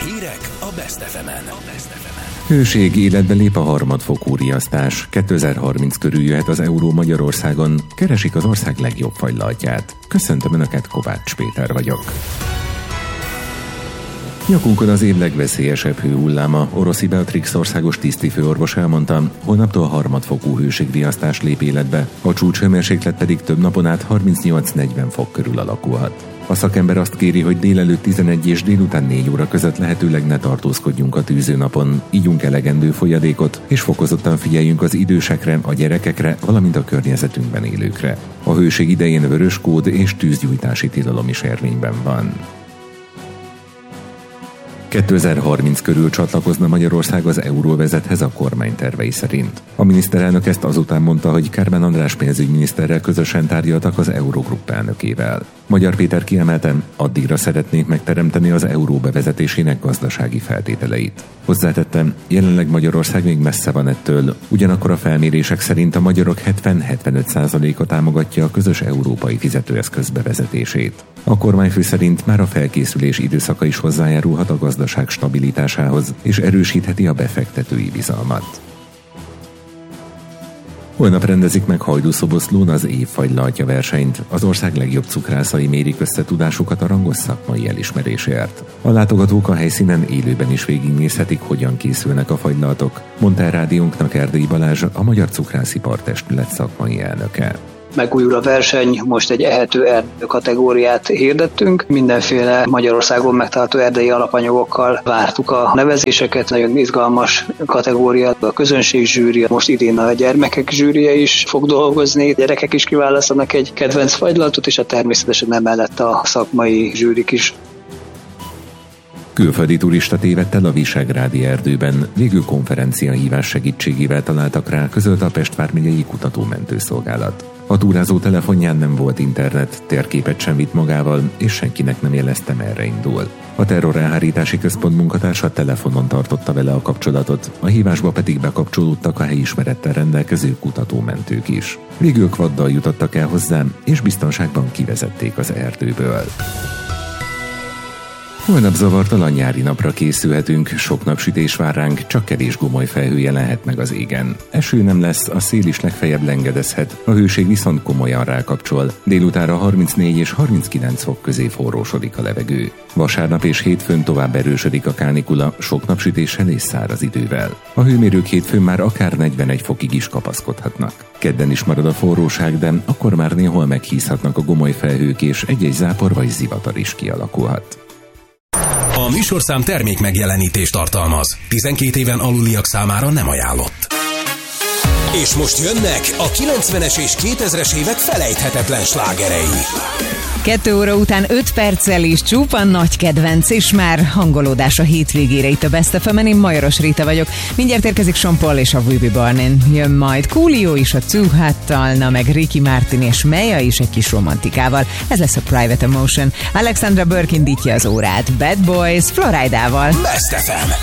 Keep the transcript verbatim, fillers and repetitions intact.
Hírek a Best ef emen. Hőség életbe lép a harmadfokú riasztás. kétezer-harminc körül jöhet az euró Magyarországon. Keresik az ország legjobb fagylaltját. Köszöntöm Önöket, Kovács Péter vagyok. Nyakunkon az év legveszélyesebb hőhulláma. Oroszi Beatrix országos tisztifőorvos elmondta, holnaptól harmadfokú hőségriasztás lép életbe, a csúcshőmérséklet pedig több napon át harmincnyolc-negyven fok körül alakulhat. A szakember azt kéri, hogy délelőtt tizenegy és délután négy óra között lehetőleg ne tartózkodjunk a tűzőnapon, ígyunk elegendő folyadékot, és fokozottan figyeljünk az idősekre, a gyerekekre, valamint a környezetünkben élőkre. A hőség idején vörös kód és tűzgyújtási tilalom is érvényben van. kétezer-harminc körül csatlakozna Magyarország az euróvezethez a kormány tervei szerint. A miniszterelnök ezt azután mondta, hogy Kármán András pénzügyminiszterrel közösen tárgyaltak az Eurogrup elnökével. Magyar Péter kiemelte, addigra szeretnék megteremteni az euró bevezetésének gazdasági feltételeit. Hozzátettem, jelenleg Magyarország még messze van ettől, ugyanakkor a felmérések szerint a magyarok hetven-hetvenöt százaléka támogatja a közös európai fizetőeszköz bevezetését. A kormányfő szerint már a felkészülés időszaka is hozzájárulhat a gazdaság stabilitásához, és erősítheti a befektetői bizalmat. Holnap rendezik meg Hajdúszoboszlón az év fagylaltja versenyt. Az ország legjobb cukrászai mérik össze tudásukat a rangos szakmai elismerésért. A látogatók a helyszínen élőben is végignézhetik, hogyan készülnek a fagylaltok, mondta rádiónknak Erdélyi Balázs, a Magyar Cukrászipar Testület szakmai elnöke. Megújul a verseny, most egy ehető erdő kategóriát hirdettünk. Mindenféle Magyarországon megtalálható erdei alapanyagokkal vártuk a nevezéseket. Nagyon izgalmas kategória, a közönség zsűri, most idén a gyermekek zsűrije is fog dolgozni. A gyerekek is kiválasztanak egy kedvenc fagylaltot, és a természetesen emellett a szakmai zsűrik is. Külföldi turista tévedt el a Visegrádi erdőben, végül konferenciahívás segítségével találtak rá, közölte a Pest vármegyei kutatómentőszolgálat. A túrázó telefonján nem volt internet, térképet sem vitt magával, és senkinek nem jelezte, merre indul. A terrorelhárítási központ munkatársa telefonon tartotta vele a kapcsolatot, a hívásba pedig bekapcsolódtak a helyismerettel rendelkező kutatómentők is. Végül kvaddal jutottak el hozzám, és biztonságban kivezették az erdőből. Holnap zavartalan nyári napra készülhetünk, sok napsütés vár ránk, csak kevés gomoly felhő jelenhet meg az égen. Eső nem lesz, a szél is legfeljebb lengedezhet, a hőség viszont komolyan rákapcsol. Délutánra harmincnégy és harminckilenc fok közé forrósodik a levegő. Vasárnap és hétfőn tovább erősödik a kánikula, sok napsütéssel és száraz idővel. A hőmérők hétfőn már akár negyvenegy fokig is kapaszkodhatnak. Kedden is marad a forróság, de akkor már néhol meghízhatnak a gomoly felhők, és egy-egy zápor vagy zivatar is kialakulhat. A műsorszám termék megjelenítést tartalmaz. tizenkét éven aluliak számára nem ajánlott. És most jönnek a kilencvenes és kétezres évek felejthetetlen slágerei. Kettő óra után öt perccel is csupa nagy kedvenc, és már hangolódás a hétvégére itt a Best ef emen. Én Majoros Réta vagyok. Mindjárt érkezik Sean Paul és a Will Be Barnin. Jön majd Coolio is a Too Hot-tal, na meg Ricky Martin és Meja is egy kis romantikával. Ez lesz a Private Emotion. Alexandra Burke indítja az órát. Bad Boys Floridával. Best ef em.